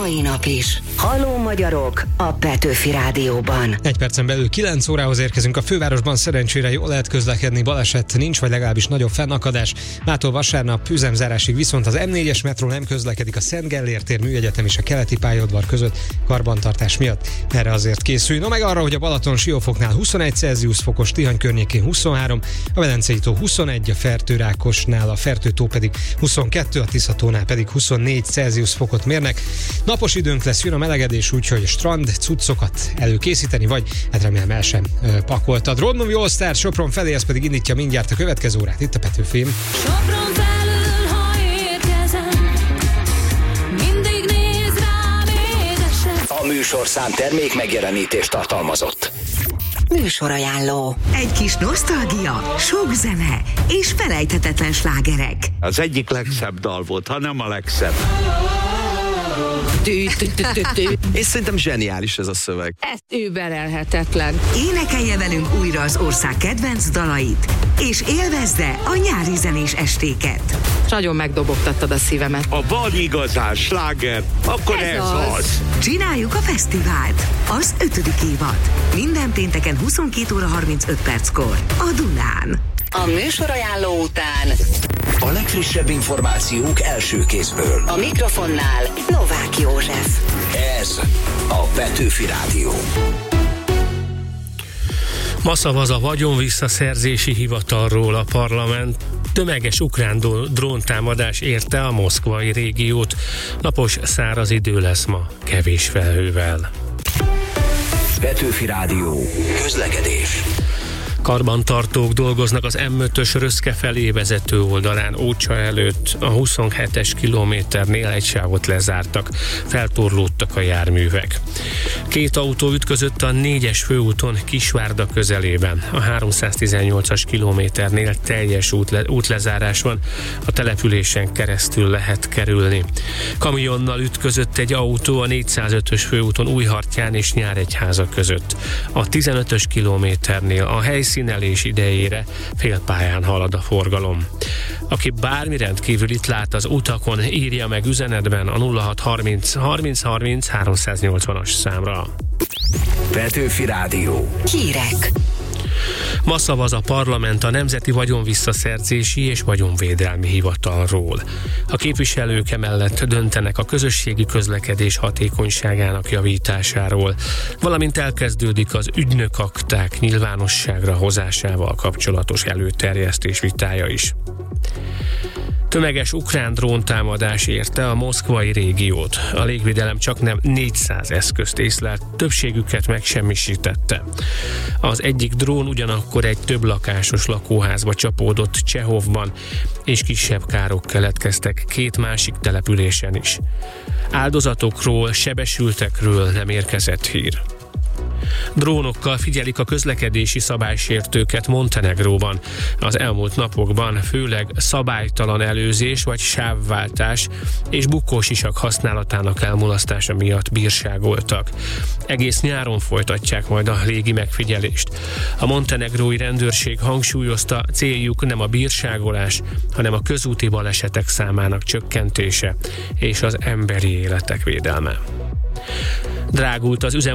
mai nap is. Halló magyarok a Petőfi Rádióban. Egy percen belül 9 órához érkezünk. A fővárosban szerencsére jól lehet közlekedni, baleset nincs, vagy legalábbis nagyobb fennakadás. Mától vasárnap üzemzárásig viszont az M4-es metró nem közlekedik a Szent Gellért tér, Műegyetem és a Keleti pályaudvar között karbantartás miatt. Erre azért készülj. No meg arra, hogy a Balaton Siófoknál 21 Celsius fokos, Tihany környékén 23, a Velencei tó 21, a Fertőrákosnál, a Fertőtó pedig 22, a Tiszatónál pedig 24 Celsius fokot mérnek. Napos időnk lesz, jön a melegedés, úgyhogy strand cuccokat előkészíteni, vagy hát remélem el sem pakoltad. Road Movie All Star Sopron felé, ez pedig indítja mindjárt a következő órát itt a Petőfin. Sopron felül, ha érkezem, mindig néz rám édesen. A műsorszám termék megjelenítést tartalmazott. Műsorajánló. Egy kis nosztalgia, sok zene és felejthetetlen slágerek. Az egyik legszebb dal volt, ha nem a legszebb. És szerintem zseniális ez a szöveg. Ez überelhetetlen. Énekelje velünk újra az ország kedvenc dalait, és élvezze a nyári zenés estéket. Nagyon megdobogtattad a szívemet. A van igazán sláger, akkor ez az. Csináljuk a fesztivált, az 5. évad. Minden pénteken 22 óra 35 perckor a Dunán. A műsorajánló után A legfrissebb információk első kézből. a mikrofonnál Novák József. Ez a Petőfi Rádió. Ma szavaz a vagyonvisszaszerzési hivatalról a parlament. Tömeges ukrán dróntámadás érte a moszkvai régiót. Napos, száraz idő lesz ma, kevés felhővel. Petőfi Rádió. Közlekedés. Karbantartók dolgoznak az M5-ös Röszke felé vezető oldalán, Ócsa előtt. A 27-es kilométernél egy sávot lezártak, feltorlódtak a járművek. 2 autó ütközött a 4-es főúton Kisvárda közelében. A 318-as kilométernél teljes útlezárás van, a településen keresztül lehet kerülni. Kamionnal ütközött egy autó a 405-ös főúton Újhartyán és Nyíregyháza között. A 15-ös kilométernél a helyszínelés idejére félpályán halad a forgalom. Aki bármi rendkívülit lát az utakon, írja meg üzenetben a 0630 30 30 380-as számra. Petőfi Rádió. Hírek. Ma szavaz a parlament a Nemzeti Vagyonvisszaszerzési és Vagyonvédelmi Hivatalról. A képviselők emellett döntenek a közösségi közlekedés hatékonyságának javításáról, valamint elkezdődik az ügynökakták nyilvánosságra hozásával kapcsolatos előterjesztés vitája is. Tömeges ukrán dróntámadás érte a moszkvai régiót. A légvédelem csaknem 400 eszközt észlelt, többségüket megsemmisítette. Az egyik drón ugyanakkor egy több lakásos lakóházba csapódott Csehovban, és kisebb károk keletkeztek 2 másik településen is. Áldozatokról, sebesültekről nem érkezett hír. Drónokkal figyelik a közlekedési szabálysértőket Montenegróban. Az elmúlt napokban főleg szabálytalan előzés vagy sávváltás és bukósisak használatának elmulasztása miatt bírságoltak. Egész nyáron folytatják majd a légi megfigyelést. A montenegrói rendőrség hangsúlyozta, céljuk nem a bírságolás, hanem a közúti balesetek számának csökkentése és az emberi életek védelme. Drágult az üzem